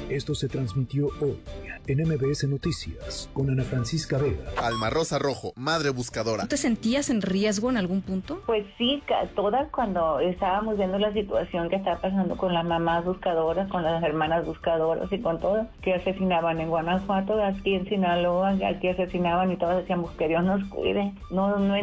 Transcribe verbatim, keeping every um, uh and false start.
Esto se transmitió hoy en M B S Noticias con Ana Francisca Vega. Alma Rosa Rojo, madre buscadora. ¿Tú te sentías en riesgo en algún punto? Pues sí, todas cuando estábamos viendo la situación que estaba pasando con las mamás buscadoras, con las hermanas buscadoras y con todo, que asesinaban en Guanajuato, aquí en Sinaloa, aquí asesinaban y todas decíamos que Dios nos cuide. No, no